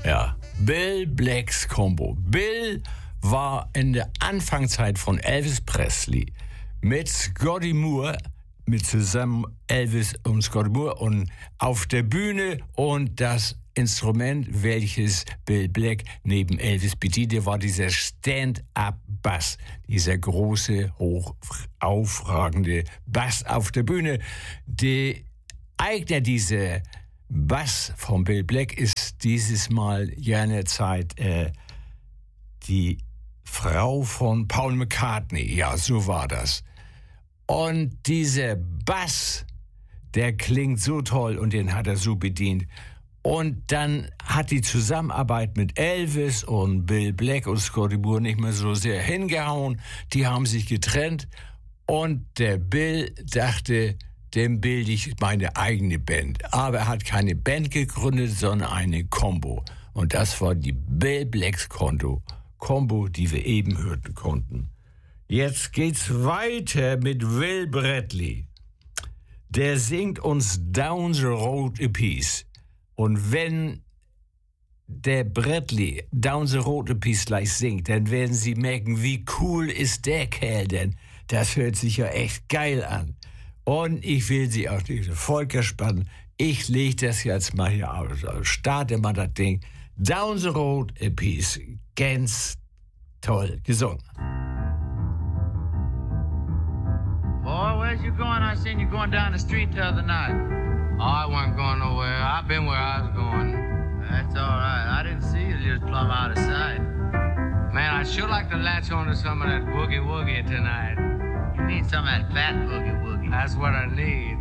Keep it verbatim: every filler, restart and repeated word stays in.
Ja, Bill Blacks Combo. Bill war in der Anfangszeit von Elvis Presley mit Scotty Moore, mit zusammen Elvis und Scotty Moore und auf der Bühne, und das Instrument, welches Bill Black neben Elvis bediente, war dieser Stand-up-Bass, dieser große, hoch aufragende Bass auf der Bühne. Die Eigner dieser Bass von Bill Black ist dieses Mal ja in der Zeit äh, die Frau von Paul McCartney. Ja, so war das. Und dieser Bass, der klingt so toll und den hat er so bedient. Und dann hat die Zusammenarbeit mit Elvis und Bill Black und Scotty Moore nicht mehr so sehr hingehauen. Die haben sich getrennt und der Bill dachte, dem bilde ich meine eigene Band. Aber er hat keine Band gegründet, sondern eine Combo. Und das war die Bill Blacks Combo, Combo, die wir eben hören konnten. Jetzt geht's weiter mit Will Bradley. Der singt uns Down the Road a Piece. Und wenn der Bradley Down the Road a Piece gleich singt, dann werden Sie merken, wie cool ist der Kerl denn. Das hört sich ja echt geil an. Und ich will Sie auch nicht voll spannen. Ich lege das jetzt mal hier aus. Also starte mal das Ding. Down the Road a Piece. Ganz toll gesungen. Boy, where's you going? I seen you going down the street the other night. Oh, I wasn't going nowhere. I've been where I was going. That's all right. I didn't see you. You was plumb out of sight. Man, I'd sure like to latch on to some of that boogie-woogie tonight. You need some of that fat boogie-woogie. That's what I need.